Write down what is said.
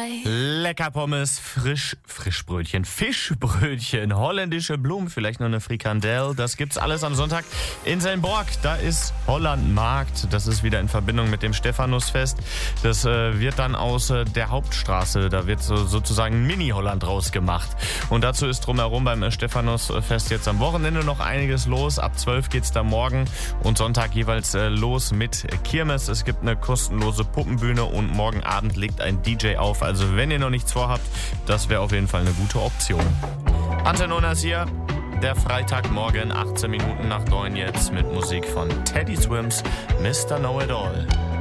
Lecker Pommes, Frischbrötchen, Fischbrötchen, holländische Blumen, vielleicht noch eine Frikandel. Das gibt's alles am Sonntag in Selmborg. Da ist Hollandmarkt. Das ist wieder in Verbindung mit dem Stephanusfest. Das wird dann aus der Hauptstraße, da wird sozusagen Mini-Holland rausgemacht. Und dazu ist drumherum beim Stephanusfest jetzt am Wochenende noch einiges los. Ab 12 geht's da morgen und Sonntag jeweils los mit Kirmes. Es gibt eine kostenlose Puppenbühne und morgen Abend legt ein DJ auf. Also wenn ihr noch nichts vorhabt, das wäre auf jeden Fall eine gute Option. Antenne Unas hier, der Freitagmorgen, 18 Minuten nach 9 jetzt mit Musik von Teddy Swims, Mr. Know It All.